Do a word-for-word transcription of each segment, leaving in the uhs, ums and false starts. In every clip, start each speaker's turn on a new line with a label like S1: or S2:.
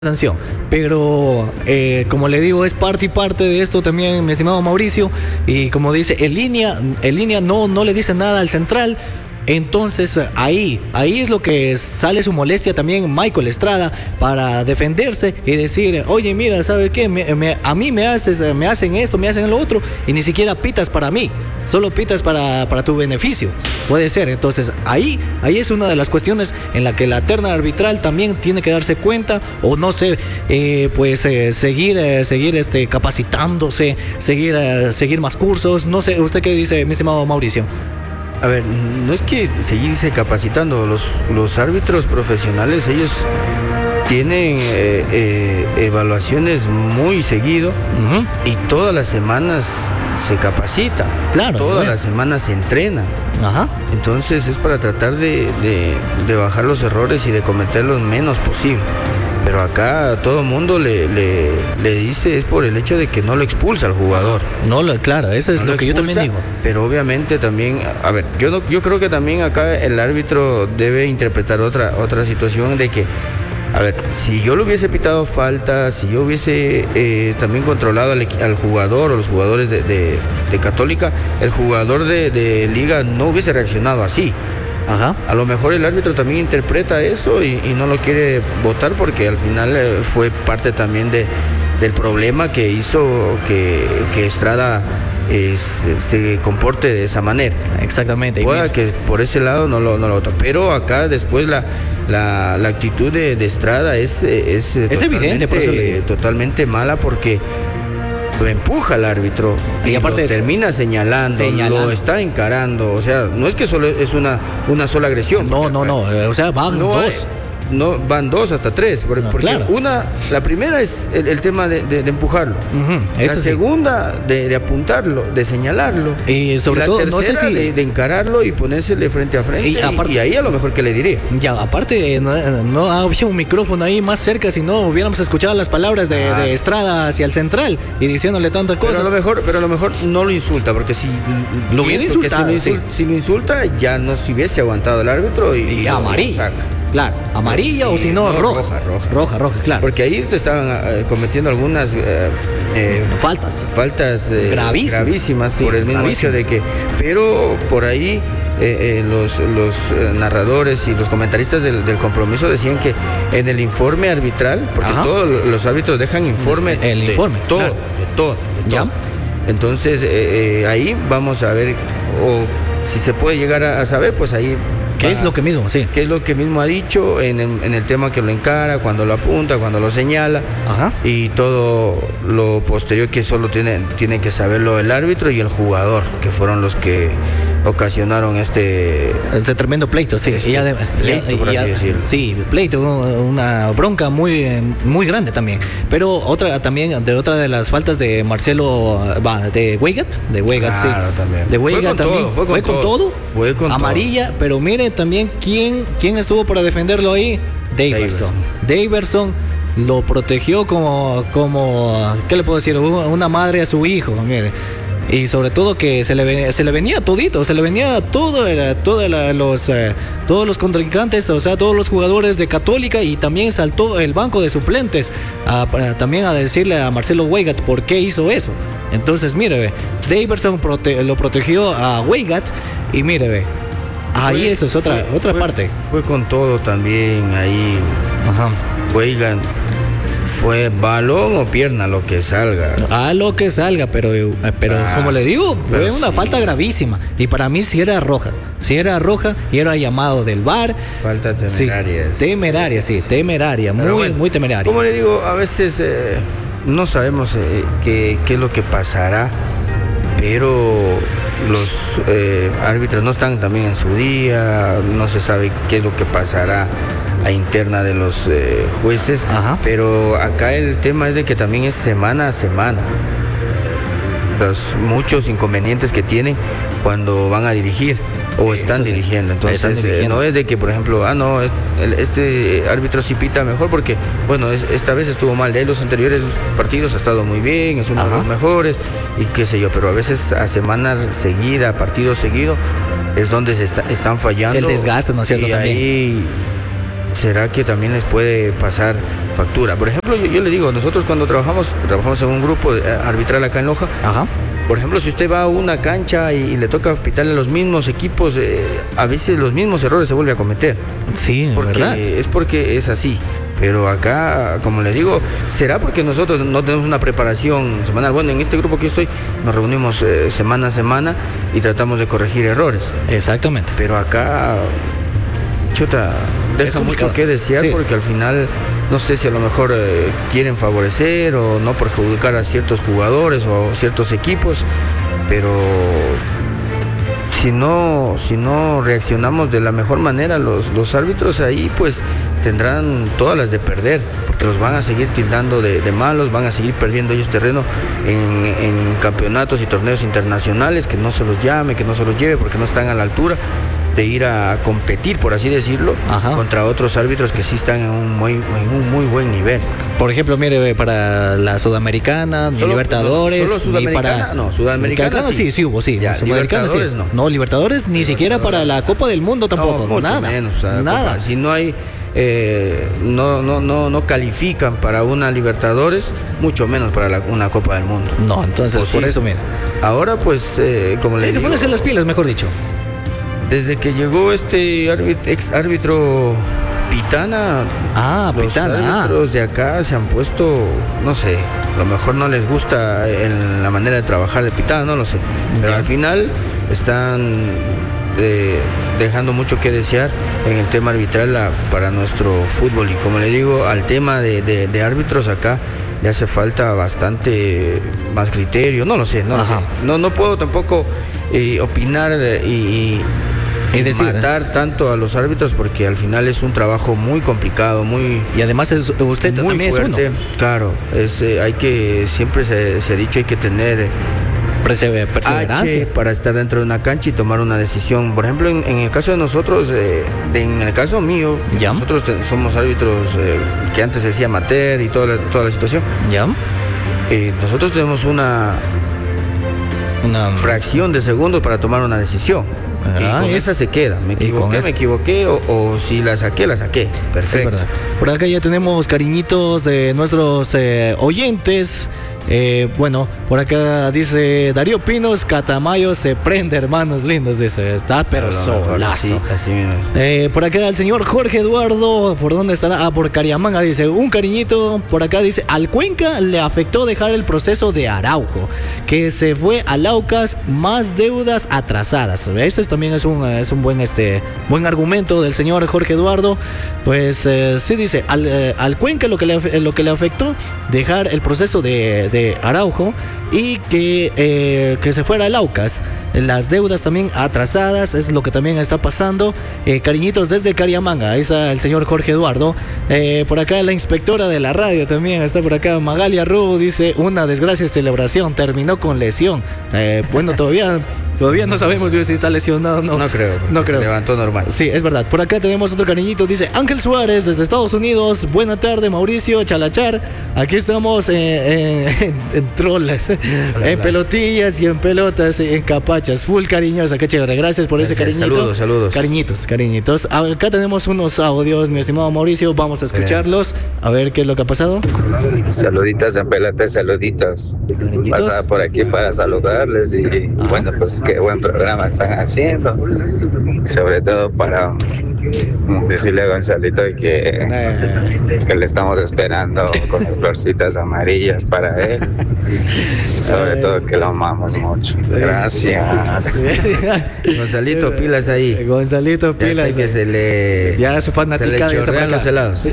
S1: sanción, pero eh, como le digo, es parte y parte de esto también, mi estimado Mauricio, y como dice, en línea, en línea no, no le dice nada al central. Entonces ahí, ahí es lo que sale su molestia también Michael Estrada para defenderse y decir, oye, mira, ¿sabes qué? Me, me, a mí me haces, me hacen esto, me hacen lo otro, y ni siquiera pitas para mí, solo pitas para, para tu beneficio. Puede ser. Entonces ahí, ahí es una de las cuestiones en la que la terna arbitral también tiene que darse cuenta, o no sé, eh, pues eh, seguir, eh, seguir este, capacitándose, seguir, eh, seguir más cursos. No sé, ¿usted qué dice, mi estimado Mauricio?
S2: A ver, no es que seguirse capacitando, los, los árbitros profesionales, ellos tienen eh, eh, evaluaciones muy seguido, uh-huh. y todas las semanas se capacita,
S1: claro,
S2: todas
S1: bueno.
S2: las semanas se entrena.
S1: Ajá.
S2: Entonces es para tratar de, de, de bajar los errores y de cometerlos menos posible. Pero acá todo el mundo le, le, le dice es por el hecho de que no lo expulsa al jugador.
S1: No, lo, claro, eso es
S2: no
S1: lo,
S2: lo
S1: que
S2: expulsa,
S1: yo también digo.
S2: Pero obviamente también, a ver, yo no, yo creo que también acá el árbitro debe interpretar otra, otra situación de que, a ver, si yo le hubiese pitado falta, si yo hubiese eh, también controlado al, al jugador o los jugadores de, de, de Católica, el jugador de, de Liga no hubiese reaccionado así.
S1: Ajá.
S2: A lo mejor el árbitro también interpreta eso y, y no lo quiere votar porque al final eh, fue parte también de, del problema que hizo que, que Estrada eh, se, se comporte de esa manera.
S1: Exactamente.
S2: Pueda que por ese lado no lo, no lo vota. Pero acá después la, la, la actitud de, de Estrada es, es,
S1: es totalmente, evidente, por eso le...
S2: totalmente mala porque lo empuja al árbitro y, y aparte lo termina señalando, señalando, lo está encarando, o sea, no es que solo es una, una sola agresión.
S1: No, no, no, o sea, van
S2: no
S1: dos.
S2: Hay, no, van dos hasta tres, porque, no, porque claro. una, la primera es el, el tema de, de, de empujarlo, uh-huh, la segunda sí. de, de apuntarlo, de señalarlo,
S1: y sobre
S2: y
S1: todo
S2: la tercera
S1: no sé si...
S2: de, de encararlo y ponérsele frente a frente, y, y, aparte, y ahí a lo mejor que le diría.
S1: Ya, aparte, no, no había un micrófono ahí más cerca, si no hubiéramos escuchado las palabras de, ah. de Estrada hacia el central y diciéndole tantas cosas.
S2: Pero a lo mejor, pero a lo mejor no lo insulta, porque si
S1: lo hubiera insultado,
S2: si, lo insulta, sí. si lo insulta, ya no se hubiese aguantado el árbitro y,
S1: y, y amarilla. Claro, amarilla
S2: y,
S1: o si no,
S2: no
S1: roja.
S2: Roja, roja.
S1: Roja, roja, claro.
S2: Porque ahí te estaban eh, cometiendo algunas eh, eh,
S1: faltas.
S2: Faltas eh,
S1: gravísimas,
S2: gravísimas sí, por el mismo
S1: gravísimas.
S2: hecho de que. Pero por ahí eh, eh, los, los eh, narradores y los comentaristas del, del compromiso decían que en el informe arbitral, porque Ajá. todos los árbitros dejan informe.
S1: El
S2: de
S1: informe.
S2: Todo,
S1: claro.
S2: de todo, de todo.
S1: ¿Ya?
S2: Entonces eh, eh, ahí vamos a ver, o si se puede llegar a, a saber, pues ahí.
S1: ¿Qué es lo que mismo? Sí.
S2: ¿Qué es lo que mismo ha dicho en el, en el tema que lo encara, cuando lo apunta, cuando lo señala?
S1: Ajá.
S2: Y todo lo posterior que solo tiene, tiene que saberlo el árbitro y el jugador, que fueron los que ocasionaron este...
S1: Este tremendo pleito, sí.
S2: Este
S1: y ya de,
S2: pleito,
S1: y,
S2: por así
S1: ya,
S2: decirlo.
S1: Sí, pleito, una bronca muy, muy grande también. Pero otra también, de otra de las faltas de Marcelo, va, de Weigand, de Weigand,
S2: claro,
S1: sí.
S2: también.
S1: De Weigand
S2: fue con
S1: también.
S2: Todo, fue con,
S1: fue con
S2: todo.
S1: todo.
S2: Fue con
S1: amarilla,
S2: todo.
S1: Pero mire también quién, quién estuvo para defenderlo ahí. Daverson. Daverson lo protegió como, como, ¿qué le puedo decir? Una madre a su hijo, mire. Y sobre todo que se le, se le venía todito, se le venía todo, todo la, los, eh, todos los contrincantes, o sea, todos los jugadores de Católica, y también saltó el banco de suplentes a, a, también a decirle a Marcelo Weigand por qué hizo eso. Entonces, mire, Daverson prote, lo protegió a Weigand y mire, ve, ahí fue, eso es otra,
S2: fue,
S1: otra
S2: fue,
S1: parte.
S2: Fue con todo también ahí.
S1: Ajá.
S2: Weigand. Fue balón o pierna, lo que salga.
S1: A lo que salga, pero, pero ah, como le digo, fue una sí. falta gravísima. Y para mí sí era roja. Sí era roja y era llamado del V A R.
S2: Falta temeraria.
S1: Sí, temeraria, sí, sí, sí, temeraria. Muy, bueno, muy temeraria.
S2: Como le digo, a veces eh, no sabemos eh, qué, qué es lo que pasará, pero los eh, árbitros no están también en su día, no se sabe qué es lo que pasará a interna de los eh, jueces.
S1: Ajá.
S2: Pero acá el tema es de que también es semana a semana los muchos inconvenientes que tienen cuando van a dirigir o están sí, dirigiendo. Entonces están dirigiendo. Eh, no es de que, por ejemplo, ah no, este árbitro sí pita mejor porque, bueno, es, esta vez estuvo mal, de los anteriores partidos ha estado muy bien, es uno Ajá. de los mejores y qué sé yo, pero a veces a semana seguida, a partido seguido, es donde se está, están fallando.
S1: El desgaste, ¿no es cierto?
S2: Y
S1: también.
S2: ahí será que también les puede pasar factura. Por ejemplo, yo, yo le digo, nosotros cuando trabajamos, trabajamos en un grupo de, arbitral acá en Loja.
S1: Ajá.
S2: Por ejemplo, si usted va a una cancha y, y le toca pitarle a los mismos equipos, eh, a veces los mismos errores se vuelve a cometer.
S1: Sí,
S2: porque,
S1: ¿verdad?
S2: Es porque es así. Pero acá, como le digo, será porque nosotros no tenemos una preparación semanal. Bueno, en este grupo que estoy, nos reunimos eh, semana a semana y tratamos de corregir errores.
S1: Exactamente.
S2: Pero acá, chuta, deja mucho que desear, sí. Porque al final, no sé si a lo mejor eh, quieren favorecer o no perjudicar a ciertos jugadores o ciertos equipos, pero si no, si no reaccionamos de la mejor manera, los, los árbitros ahí pues tendrán todas las de perder, porque los van a seguir tildando de, de malos, van a seguir perdiendo ellos terreno en, en campeonatos y torneos internacionales, que no se los llame, que no se los lleve, porque no están a la altura de ir a competir, por así decirlo, Ajá. contra otros árbitros que sí están en un muy, en un muy buen nivel.
S1: Por ejemplo, mire, para la Sudamericana, ni Libertadores,
S2: no, solo Sudamericana,
S1: ni para...
S2: no, Sudamericana sí.
S1: sí, sí hubo, sí.
S2: Ya, Libertadores
S1: sí.
S2: no.
S1: No, Libertadores ni Libertadores. siquiera para la Copa del Mundo tampoco,
S2: no, mucho
S1: nada.
S2: menos, o sea,
S1: nada.
S2: Copa, si no hay, eh, no, no, no, no califican para una Libertadores, mucho menos para la, una Copa del Mundo.
S1: No, entonces, pues por sí. eso, mira.
S2: Ahora, pues, eh, como le digo...
S1: Pónganse las pilas, mejor dicho.
S2: Desde que llegó este árbitro, ex árbitro Pitana,
S1: ah,
S2: los
S1: Pitana,
S2: árbitros
S1: ah.
S2: de acá se han puesto, no sé, a lo mejor no les gusta en la manera de trabajar de Pitana, no lo sé, pero Bien. al final están eh, dejando mucho que desear en el tema arbitral la, para nuestro fútbol. Y como le digo, al tema de, de, de árbitros acá le hace falta bastante más criterio, no lo sé, no Ajá. lo sé, no, no puedo tampoco eh, opinar y... y Y decir, matar ¿eh? tanto a los árbitros, porque al final es un trabajo muy complicado, muy
S1: y además es, usted
S2: muy
S1: también
S2: fuerte.
S1: Es uno.
S2: Claro, es eh, hay que siempre se, se ha dicho hay que tener
S1: Persever, perseverancia
S2: H para estar dentro de una cancha y tomar una decisión. Por ejemplo, en, en el caso de nosotros, eh, de, en el caso mío, ¿Ya? nosotros te, somos árbitros eh, que antes se decía amateur y toda la, toda la situación.
S1: ¿Ya?
S2: Eh, nosotros tenemos una una fracción de segundos para tomar una decisión. Ah, y con es, esa se queda. Me equivoqué, me equivoqué, o, o si la saqué, la saqué. Perfecto.
S1: Por acá ya tenemos cariñitos de nuestros eh, oyentes. Eh, bueno, por acá dice Darío Pinos, Catamayo se prende, hermanos lindos, dice, está pero solazo.
S2: Así, así mismo.
S1: Eh, por acá el señor Jorge Eduardo, ¿por dónde estará? Ah, por Cariamanga, dice, un cariñito. Por acá dice, al Cuenca le afectó dejar el proceso de Araujo, que se fue a Laucas, más deudas atrasadas. Ese también es un, es un buen, este, buen argumento del señor Jorge Eduardo. Pues eh, sí dice, al, eh, al Cuenca lo que, le, lo que le afectó dejar el proceso de de Araujo y que, eh, que se fuera a Laucas. Las deudas también atrasadas es lo que también está pasando. Eh, cariñitos desde Cariamanga, ahí está el señor Jorge Eduardo. Eh, por acá la inspectora de la radio también está por acá. Magalia Rubo dice, una desgracia celebración, terminó con lesión. Eh, bueno, todavía... Todavía no sabemos si está lesionado o no.
S2: No creo.
S1: No creo.
S2: Se levantó normal.
S1: Sí, es verdad. Por acá tenemos otro cariñito. Dice Ángel Suárez desde Estados Unidos. Buena tarde, Mauricio Chalachar. Aquí estamos en, en, en, en trolas, hola, en hola. pelotillas y en pelotas, en capachas. Full cariñosa. Qué chévere. Gracias por Gracias. ese cariñito.
S2: Saludos, saludos.
S1: Cariñitos, cariñitos. Acá tenemos unos audios, mi estimado Mauricio. Vamos a escucharlos. A ver qué es lo que ha pasado.
S3: Saluditos en pelotas, saluditos. Pasaba por aquí para saludarles y Ajá. bueno, pues qué buen programa están haciendo, sobre todo para decirle a Gonzalito que, que le estamos esperando con las florcitas amarillas para él, sobre todo que lo amamos mucho. Gracias.
S2: Gonzalito, pilas ahí.
S1: Gonzalito, pilas.
S2: Ya que se le,
S1: ya su fanática
S2: se le chorrean los helados.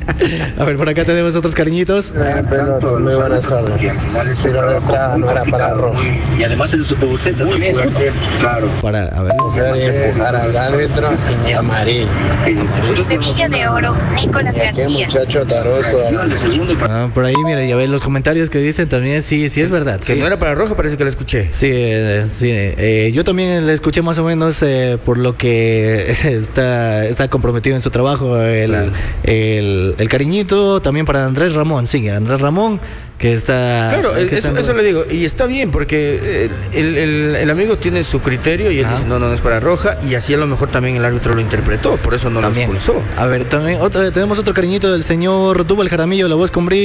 S1: A ver, por acá tenemos otros cariñitos.
S4: Eh, pero muy buenas tardes. Pero la estrada no era para rojo.
S1: Y además usted también es
S4: claro.
S1: Para, a ver.
S4: Empujar al árbitro y amarillo.
S5: Semilla de oro, Nicolás García.
S4: Qué muchacho taroso.
S1: Ah, por ahí, mira, ya ves los comentarios que dicen también, sí, sí es verdad.
S2: Que
S1: sí.
S2: no era para rojo, parece que la escuché.
S1: Sí, eh, sí. Eh, yo también la escuché más o menos eh, por lo que está, está comprometido en su trabajo. El, claro. el, el cariñito también para Andrés Ramón, sí, Andrés Ramón. que está...
S2: Claro,
S1: que
S2: eso,
S1: está
S2: eso le digo, y está bien, porque el, el, el amigo tiene su criterio y él Ajá. dice, no, no, no es para roja, y así a lo mejor también el árbitro lo interpretó, por eso no también. lo expulsó.
S1: A ver, también otra, tenemos otro cariñito del señor Dubal Jaramillo, la voz con brillo.